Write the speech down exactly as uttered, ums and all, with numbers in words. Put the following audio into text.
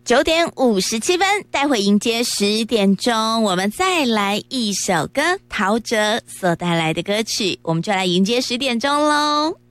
九点五十七分，待会迎接十点钟，我们再来一首歌，陶喆所带来的歌曲，我们就来迎接十点钟喽。